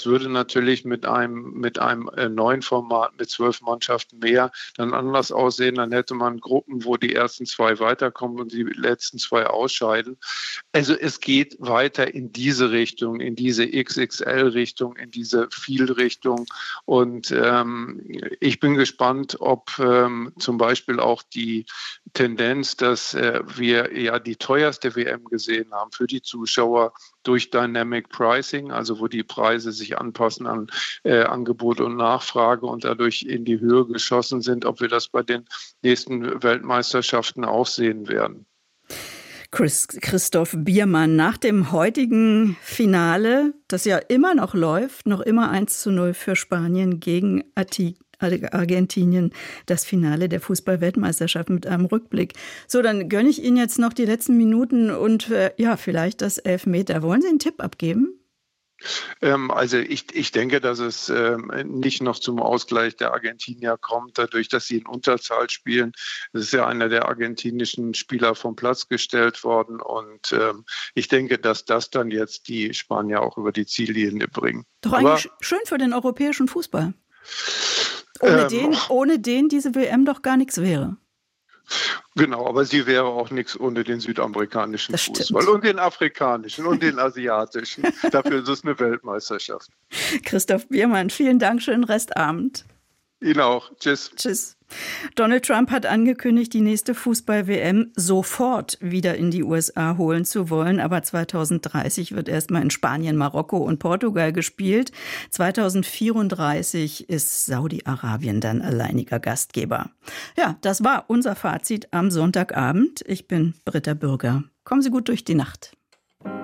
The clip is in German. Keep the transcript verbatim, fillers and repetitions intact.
das würde natürlich mit einem, mit einem neuen Format mit zwölf Mannschaften mehr dann anders aussehen. Dann hätte man Gruppen, wo die ersten zwei weiterkommen und die letzten zwei ausscheiden. Also es geht weiter in diese Richtung, in diese X X L-Richtung, in diese Field-Richtung. Und ähm, ich bin gespannt, ob ähm, zum Beispiel auch die Tendenz, dass äh, wir ja die teuerste W M gesehen haben für die Zuschauer durch Dynamic Pricing, also wo die Preise sich anpassen an äh, Angebot und Nachfrage und dadurch in die Höhe geschossen sind, ob wir das bei den nächsten Weltmeisterschaften auch sehen werden. Chris, Christoph Biermann, nach dem heutigen Finale, das ja immer noch läuft, noch immer eins zu null für Spanien gegen Argentinien, das Finale der Fußball-Weltmeisterschaft mit einem Rückblick. So, dann gönne ich Ihnen jetzt noch die letzten Minuten und äh, ja, vielleicht das Elfmeter. Wollen Sie einen Tipp abgeben? Ähm, also ich, ich denke, dass es ähm, nicht noch zum Ausgleich der Argentinier kommt, dadurch, dass sie in Unterzahl spielen. Es ist ja einer der argentinischen Spieler vom Platz gestellt worden und ähm, ich denke, dass das dann jetzt die Spanier auch über die Ziellinie bringen. Doch Aber, eigentlich schön für den europäischen Fußball. Ohne, ähm, den, ohne den diese W M doch gar nichts wäre. Genau, aber sie wäre auch nichts ohne den südamerikanischen Das Fußball stimmt. und den afrikanischen und den asiatischen. Dafür ist es eine Weltmeisterschaft. Christoph Biermann, vielen Dank, schönen Restabend. Ihnen auch. Tschüss. Tschüss. Donald Trump hat angekündigt, die nächste Fußball-W M sofort wieder in die U S A holen zu wollen. Aber zweitausenddreißig wird erstmal in Spanien, Marokko und Portugal gespielt. zweitausendvierunddreißig ist Saudi-Arabien dann alleiniger Gastgeber. Ja, das war unser Fazit am Sonntagabend. Ich bin Britta Bürger. Kommen Sie gut durch die Nacht.